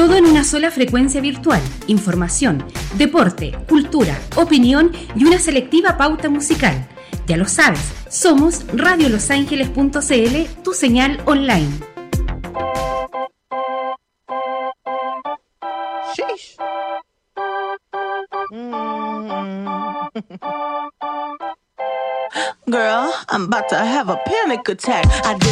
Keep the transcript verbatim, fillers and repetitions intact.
Todo en una sola frecuencia virtual. Información, deporte, cultura, opinión y una selectiva pauta musical. Ya lo sabes, somos radio los ángeles punto c l, tu señal online. Sheesh. Mm. Girl, I'm about to have a panic attack. I